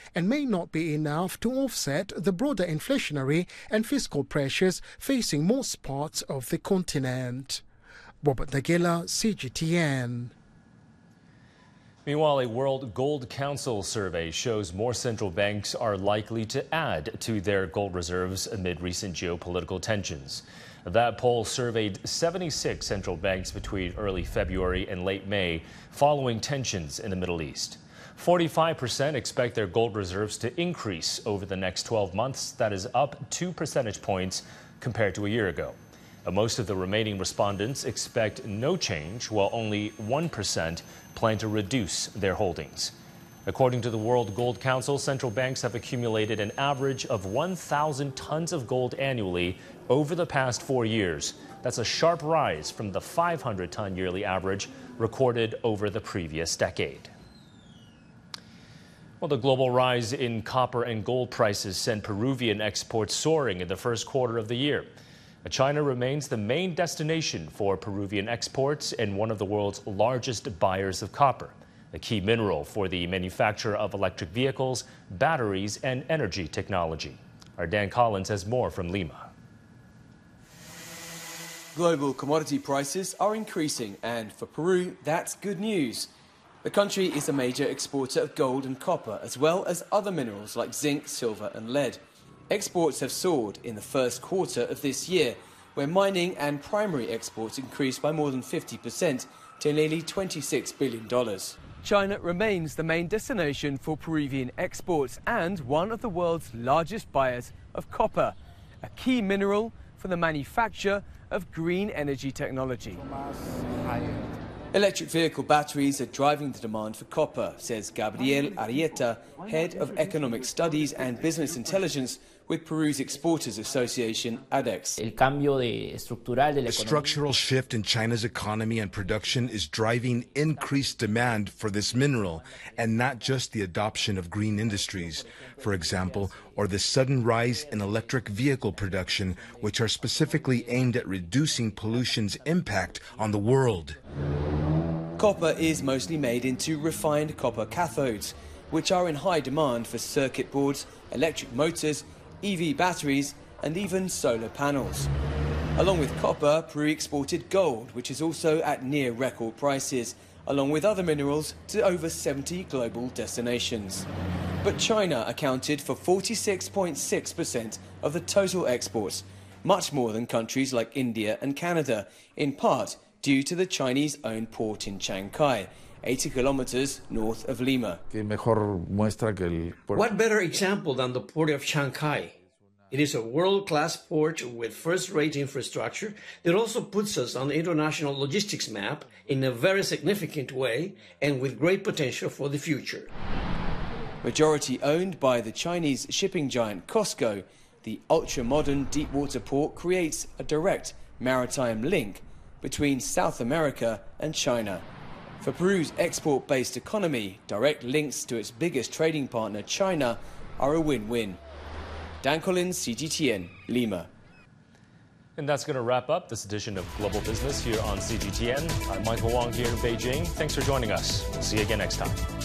and may not be enough to offset the broader inflationary and fiscal pressures facing most parts of the continent. Robert Nagila, CGTN. Meanwhile, a World Gold Council survey shows more central banks are likely to add to their gold reserves amid recent geopolitical tensions. That poll surveyed 76 central banks between early February and late May following tensions in the Middle East. 45% expect their gold reserves to increase over the next 12 months. That is up 2 percentage points compared to a year ago. Most of the remaining respondents expect no change, while only 1% plan to reduce their holdings. According to the World Gold Council, central banks have accumulated an average of 1,000 tons of gold annually over the past 4 years. That's a sharp rise from the 500-ton yearly average recorded over the previous decade. Well, the global rise in copper and gold prices sent Peruvian exports soaring in the first quarter of the year. China remains the main destination for Peruvian exports and one of the world's largest buyers of copper, a key mineral for the manufacture of electric vehicles, batteries, and energy technology. Our Dan Collins has more from Lima. Global commodity prices are increasing, and for Peru, that's good news. The country is a major exporter of gold and copper, as well as other minerals like zinc, silver, and lead. Exports have soared in the first quarter of this year, where mining and primary exports increased by more than 50% to nearly $26 billion. China remains the main destination for Peruvian exports and one of the world's largest buyers of copper, a key mineral for the manufacture of green energy technology. Electric vehicle batteries are driving the demand for copper, says Gabriel Arieta, head of economic studies and business intelligence with Peru's Exporters Association, ADEX. The structural shift in China's economy and production is driving increased demand for this mineral, and not just the adoption of green industries, for example, or the sudden rise in electric vehicle production, which are specifically aimed at reducing pollution's impact on the world. Copper is mostly made into refined copper cathodes, which are in high demand for circuit boards, electric motors, EV batteries, and even solar panels. Along with copper, Peru exported gold, which is also at near record prices, along with other minerals to over 70 global destinations. But China accounted for 46.6% of the total exports, much more than countries like India and Canada, in part due to the Chinese-owned port in Chancay, 80 kilometers north of Lima. What better example than the port of Chancay? It is a world-class port with first-rate infrastructure that also puts us on the international logistics map in a very significant way and with great potential for the future. Majority owned by the Chinese shipping giant COSCO, the ultra-modern deepwater port creates a direct maritime link between South America and China. For Peru's export-based economy, direct links to its biggest trading partner, China, are a win-win. Dan Collins, CGTN, Lima. And that's going to wrap up this edition of Global Business here on CGTN. I'm Michael Wong here in Beijing. Thanks for joining us. We'll see you again next time.